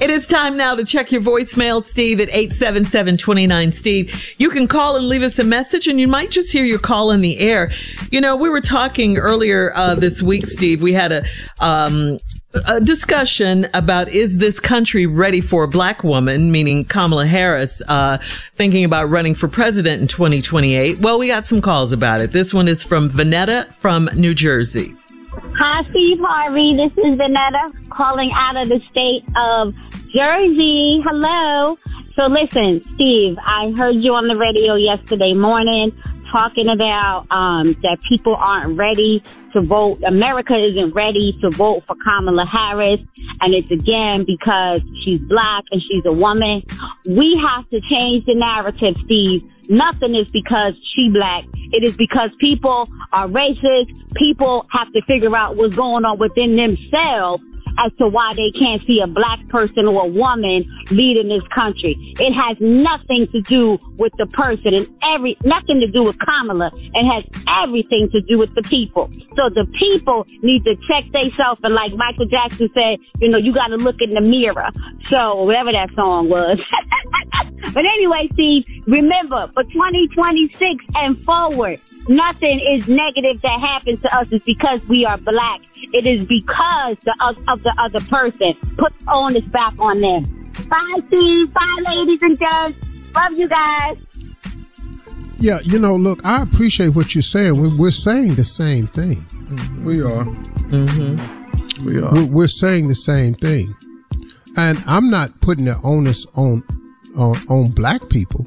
It is time now to check your voicemail, Steve, at 877-29-STEVE. You can call and leave us a message, and you might just hear your call in the air. You know, we were talking earlier this week, Steve. We had a discussion about, is this country ready for a black woman, meaning Kamala Harris, thinking about running for president in 2028? Well, we got some calls about it. This one is from Vanetta from New Jersey. Hi, Steve Harvey. This is Vanetta calling out of the state of Jersey. Hello. So listen, Steve, I heard you on the radio yesterday morning talking about that people aren't ready to vote. America isn't ready to vote for Kamala Harris. And it's again because she's black and she's a woman. We have to change the narrative, Steve. Nothing is because she black. It is because people are racist. People have to figure out what's going on within themselves as to why they can't see a black person or a woman leading this country. It has nothing to do with the person and nothing to do with Kamala. It has everything to do with the people. So the people need to check themselves, and like Michael Jackson said, you know, you got to look in the mirror. So whatever that song was. But anyway, Steve, remember, for 2026 and forward, nothing is negative that happens to us is because we are black. It is because of the other person. Put the onus back on them. Bye, Steve. Bye, ladies and gents. Love you guys. Yeah, you know, look, I appreciate what you're saying. We're saying the same thing. Mm-hmm. We are. Mm-hmm. We are. We're saying the same thing. And I'm not putting the onus on black people.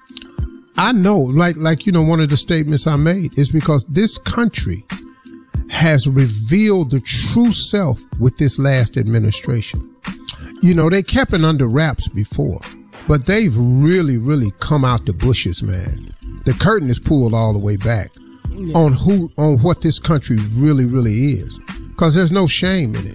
I know, like, you know, one of the statements I made is because this country has revealed the true self with this last administration. You know, they kept it under wraps before, but they've really, really come out the bushes, man. The curtain is pulled all the way back on what this country really, really is, because there's no shame in it.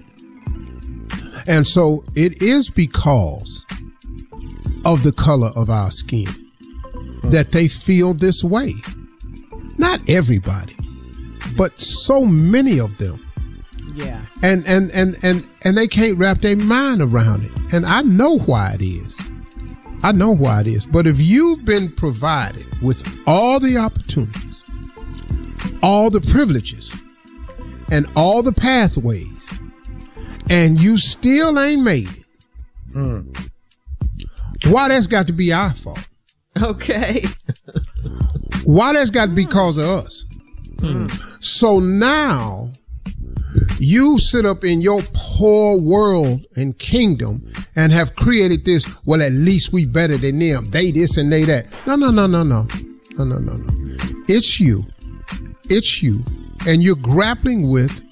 And so it is because of the color of our skin that they feel this way. Not everybody, but so many of them. Yeah. And they can't wrap their mind around it. And I know why it is. I know why it is. But if you've been provided with all the opportunities, all the privileges, and all the pathways, and you still ain't made it, why that's got to be our fault? Okay. Why that's got to be because of us? So now you sit up in your poor world and kingdom and have created this, well, at least we better than them. They this and they that. No. It's you. And you're grappling with